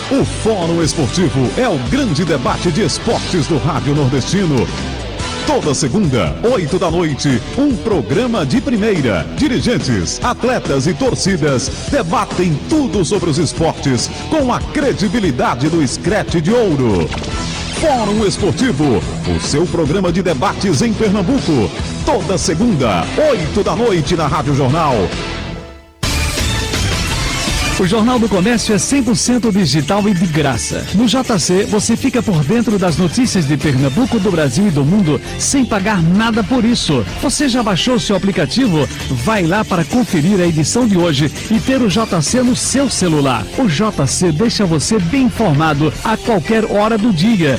O Fórum Esportivo é o grande debate de esportes do Rádio Nordestino. Toda segunda, 8 da noite, um programa de primeira. Dirigentes, atletas e torcidas debatem tudo sobre os esportes com a credibilidade do Scratch de Ouro. Fórum Esportivo, o seu programa de debates em Pernambuco. Toda segunda, 8 da noite na Rádio Jornal. O Jornal do Comércio é 100% digital e de graça. No JC, você fica por dentro das notícias de Pernambuco, do Brasil e do mundo, sem pagar nada por isso. Você já baixou seu aplicativo? Vai lá para conferir a edição de hoje e ter o JC no seu celular. O JC deixa você bem informado a qualquer hora do dia.